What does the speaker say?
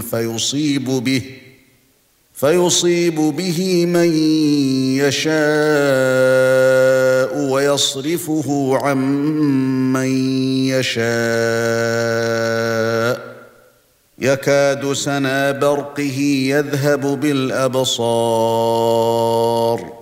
فيصيب به من يشاء ويصرفه عن من يشاء يكاد سنا برقه يذهب بالأبصار